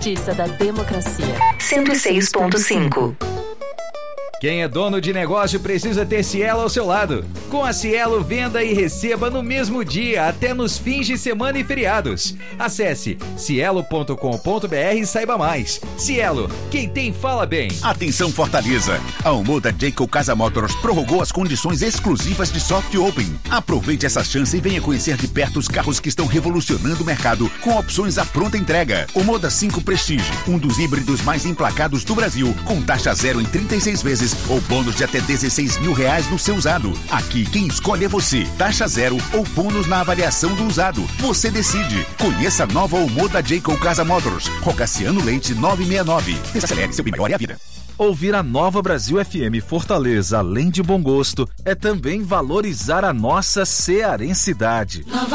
justiça da democracia. 106.5. Quem é dono de negócio precisa ter Cielo ao seu lado. Com a Cielo, venda e receba no mesmo dia, até nos fins de semana e feriados. Acesse cielo.com.br e saiba mais. Cielo, quem tem fala bem. Atenção Fortaleza, a Omoda Jayco Casa Motors prorrogou as condições exclusivas de Soft Open. Aproveite essa chance e venha conhecer de perto os carros que estão revolucionando o mercado com opções à pronta entrega. Omoda 5 Prestige, um dos híbridos mais emplacados do Brasil, com taxa zero em 36 vezes ou bônus de até R$16 mil no seu usado. Aqui quem escolhe é você. Taxa zero ou bônus na avaliação do usado. Você decide. Conheça a nova Omoda Jayco Casa Motors. Rocaciano Leite 969. Desacelere, seu melhor é a vida. Ouvir a Nova Brasil FM Fortaleza, além de bom gosto, é também valorizar a nossa cearensidade.